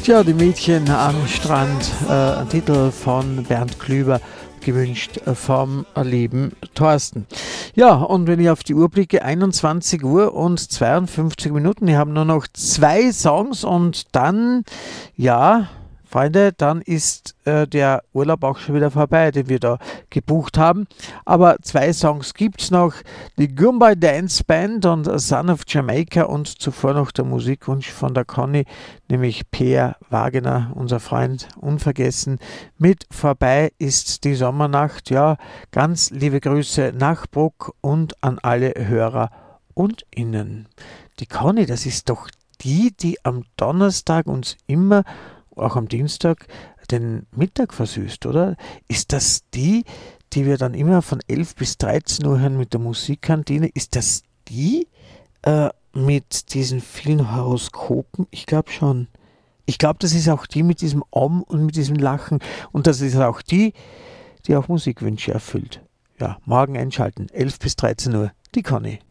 Tja, die Mädchen am Strand, ein Titel von Bernd Klüber, gewünscht vom lieben Thorsten. Ja, und wenn ich auf die Uhr blicke, 21 Uhr und 52 Minuten, wir haben nur noch 2 Songs und dann, ja, Freunde, dann ist der Urlaub auch schon wieder vorbei, den wir da gebucht haben. Aber 2 Songs gibt es noch. Die Goombay Dance Band und Son of Jamaica und zuvor noch der Musikwunsch von der Conny, nämlich Peer Wagener, unser Freund, unvergessen. Mit Vorbei ist die Sommernacht. Ja, ganz liebe Grüße nach Bruck und an alle Hörer und Innen. Die Conny, das ist doch die am Donnerstag uns immer, auch am Dienstag, den Mittag versüßt, oder? Ist das die wir dann immer von 11 bis 13 Uhr hören mit der Musikkantine? Ist das die mit diesen vielen Horoskopen? Ich glaube schon. Ich glaube, das ist auch die mit diesem Om und mit diesem Lachen. Und das ist auch die auch Musikwünsche erfüllt. Ja, morgen einschalten, 11 bis 13 Uhr. Die Conny.